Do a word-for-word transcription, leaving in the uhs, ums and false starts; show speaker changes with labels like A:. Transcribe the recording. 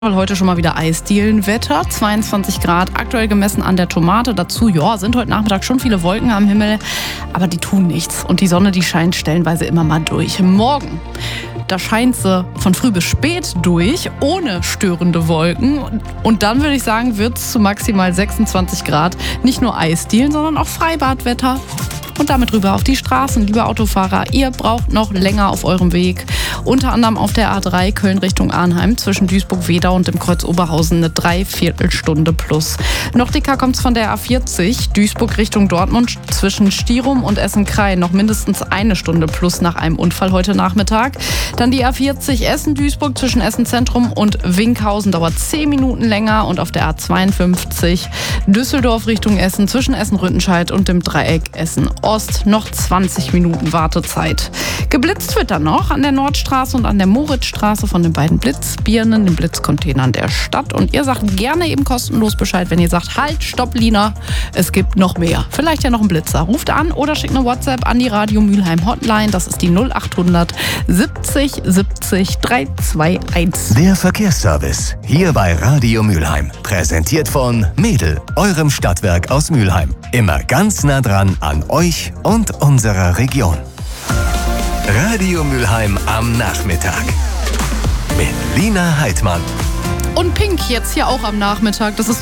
A: Heute schon mal wieder Eisdielenwetter, zweiundzwanzig Grad, aktuell gemessen an der Tomate. Dazu, ja, sind heute Nachmittag schon viele Wolken am Himmel, aber die tun nichts. Und die Sonne, die scheint stellenweise immer mal durch. Morgen, da scheint sie von früh bis spät durch, ohne störende Wolken. Und dann würde ich sagen, wird es zu maximal sechsundzwanzig Grad nicht nur Eisdielen, sondern auch Freibadwetter. Und damit rüber auf die Straßen. Liebe Autofahrer, ihr braucht noch länger auf eurem Weg. Unter anderem auf der A drei Köln Richtung Arnheim zwischen Duisburg-Wedau und dem Kreuz Oberhausen eine Dreiviertelstunde plus. Noch dicker kommt's von der A vierzig Duisburg Richtung Dortmund zwischen Stierum und Essen-Krain. Noch mindestens eine Stunde plus nach einem Unfall heute Nachmittag. Dann die A vierzig Essen-Duisburg zwischen Essen-Zentrum und Winkhausen dauert zehn Minuten länger. Und auf der A zweiundfünfzig Düsseldorf Richtung Essen zwischen Essen-Rüttenscheid und dem Dreieck Essen-Ost noch zwanzig Minuten Wartezeit. Geblitzt wird dann noch an der Nordstraße und an der Moritzstraße von den beiden Blitzbirnen, den Blitzcontainern der Stadt. Und ihr sagt gerne eben kostenlos Bescheid, wenn ihr sagt, halt, stopp, Lina, es gibt noch mehr. Vielleicht ja noch einen Blitzer. Ruft an oder schickt eine WhatsApp an die Radio Mülheim Hotline. Das ist die null achthundert siebzig siebzig dreihundertzweiundundzwanzig.
B: Der Verkehrsservice hier bei Radio Mülheim. Präsentiert von Mädel, eurem Stadtwerk aus Mülheim. Immer ganz nah dran an euch und unserer Region. Radio Mülheim am Nachmittag mit Lina Heidmann.
A: Und Pink jetzt hier auch am Nachmittag. Das ist